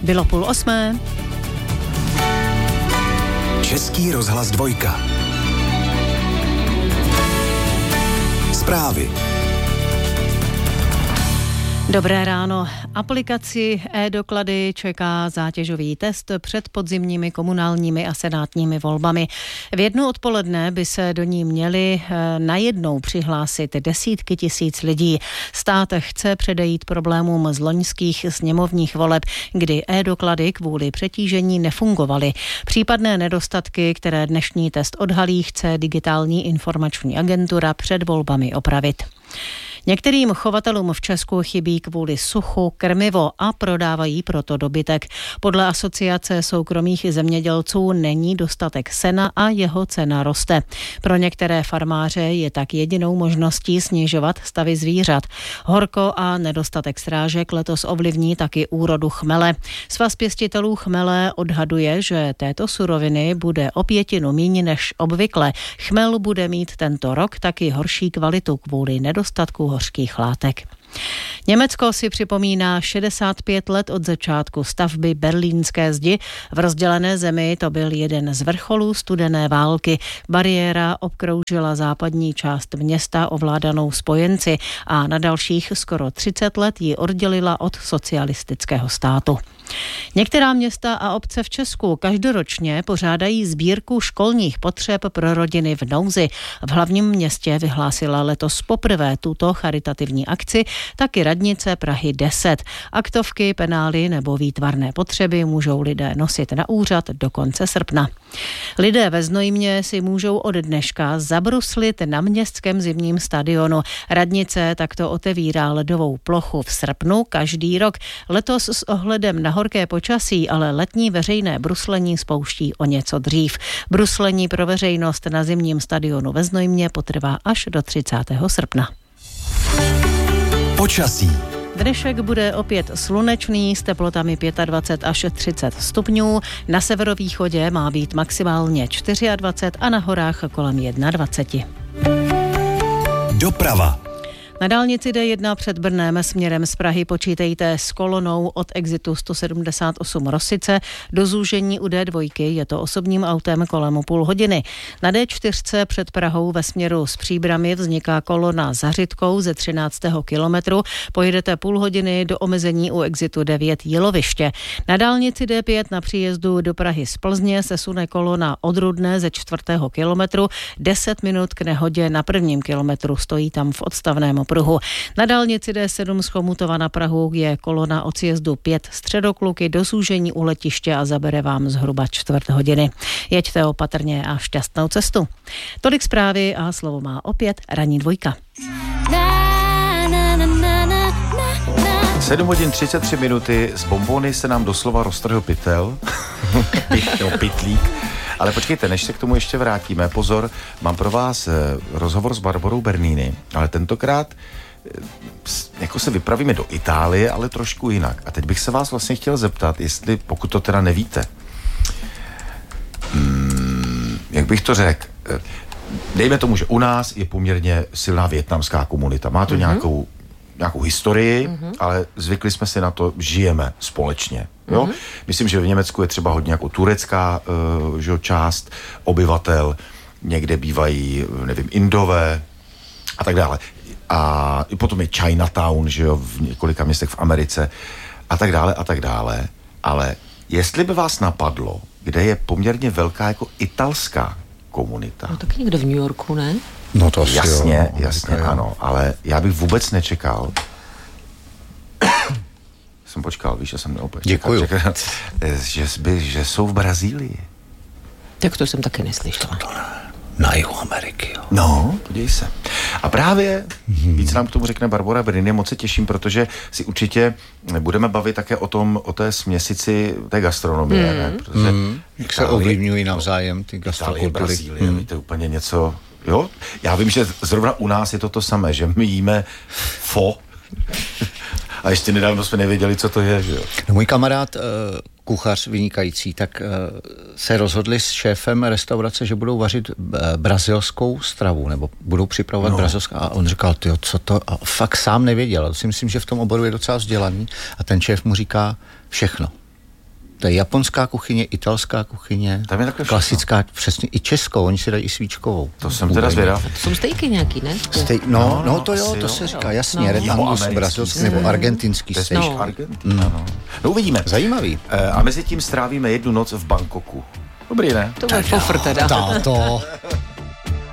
Bylo 7:30. Český rozhlas 2. Zprávy. Dobré ráno. Aplikaci e-doklady čeká zátěžový test před podzimními komunálními a senátními volbami. V 1 odpoledne by se do ní měli najednou přihlásit desítky tisíc lidí. Stát chce předejít problémům z loňských sněmovních voleb, kdy e-doklady kvůli přetížení nefungovaly. Případné nedostatky, které dnešní test odhalí, chce Digitální informační agentura před volbami opravit. Některým chovatelům v Česku chybí kvůli suchu krmivo a prodávají proto dobytek. Podle Asociace soukromých zemědělců není dostatek sena a jeho cena roste. Pro některé farmáře je tak jedinou možností snižovat stavy zvířat. Horko a nedostatek srážek letos ovlivní taky úrodu chmele. Svaz pěstitelů chmele odhaduje, že této suroviny bude o 1/5 míň než obvykle. Chmel bude mít tento rok taky horší kvalitu kvůli nedostatku hořkých látek. Německo si připomíná 65 let od začátku stavby Berlínské zdi. V rozdělené zemi to byl jeden z vrcholů studené války. Bariéra obkroužila západní část města ovládanou spojenci a na dalších skoro 30 let ji oddělila od socialistického státu. Některá města a obce v Česku každoročně pořádají sbírku školních potřeb pro rodiny v nouzi. V hlavním městě vyhlásila letos poprvé tuto charitativní akci taky radnice Prahy 10. Aktovky, penály nebo výtvarné potřeby můžou lidé nosit na úřad do konce srpna. Lidé ve Znojmě si můžou od dneška zabruslit na městském zimním stadionu. Radnice takto otevírá ledovou plochu v srpnu každý rok. Letos s ohledem na horké počasí, ale letní veřejné bruslení spouští o něco dřív. Bruslení pro veřejnost na zimním stadionu ve Znojmě potrvá až do 30. srpna. Počasí. Dnešek bude opět slunečný s teplotami 25 až 30 stupňů. Na severovýchodě má být maximálně 24 a na horách kolem 21. Doprava. Na dálnici D1 před Brnem směrem z Prahy počítejte s kolonou od exitu 178 Rosice do zúžení u D2, je to osobním autem kolem půl hodiny. Na D4 před Prahou ve směru z Příbrami vzniká kolona za Řitkou ze 13. kilometru, pojedete půl hodiny do omezení u exitu 9 Jiloviště. Na dálnici D5 na příjezdu do Prahy z Plzně se sune kolona od Rudné ze 4. kilometru, 10 minut k nehodě na 1. kilometru, stojí tam v odstavném pruhu. Na dálnici D7 z Chomutova na Prahu je kolona od sjezdu 5 Středokluky do zúžení u letiště a zabere vám zhruba čtvrt hodiny. Jeďte opatrně a šťastnou cestu. Tolik zprávy a slovo má opět ranní 2. 7 hodin 33 minuty, z bombóny se nám doslova roztrhl pytel, pytlík. Ale počkejte, než se k tomu ještě vrátíme, pozor, mám pro vás rozhovor s Barborou Bernini, ale tentokrát jako se vypravíme do Itálie, ale trošku jinak. A teď bych se vás vlastně chtěl zeptat, jestli, pokud to teda nevíte, jak bych to řekl, dejme tomu, že u nás je poměrně silná vietnamská komunita, má to nějakou historii, ale zvykli jsme si na to, žijeme společně. Jo? Myslím, že v Německu je třeba hodně jako turecká část obyvatel, někde bývají, nevím, Indové a tak dále. A potom je Chinatown, že jo, v několika městech v Americe a tak dále. Ale jestli by vás napadlo, kde je poměrně velká jako italská komunita. No tak někde v New Yorku, ne? No to jasně, ano, ale já bych vůbec nečekal. Jsem počkal, víš, že jsem neopět Děkuju. Čekal, že jsou v Brazílii. Tak to jsem taky neslyšela. Na jihu Ameriky, jo. No, podívej se. A právě víc nám k tomu řekne Barbora Bernini, moc se těším, protože si určitě budeme bavit také o té směsici té gastronomie, ne? Protože Jak se ovlivňují navzájem ty gastrokultury. Brazílie, to je úplně něco, jo? Já vím, že zrovna u nás je to samé, že my jíme fo a ještě nedávno jsme nevěděli, co to je, že jo? No, můj kamarád, kuchař vynikající, tak se rozhodli s šéfem restaurace, že budou vařit brazilskou stravu, nebo budou připravovat brazilskou. A on říkal, tyjo, co to? A fakt sám nevěděl. To si myslím, že v tom oboru je docela vzdělaný. A ten šéf mu říká všechno. To je japonská kuchyně, italská kuchyně, Tam je takhle klasická, přesně i českou, oni si dají i svíčkovou. To jsem teda zvědav. Jsou stejky nějaký, ne? To jo, to se říká, jasně, Red Angus, brazilský nebo argentinský To je steak. spíš Argentina, no uvidíme. Zajímavý. A mezi tím strávíme jednu noc v Bangkoku. Dobrý, ne? To bude fofr teda. To.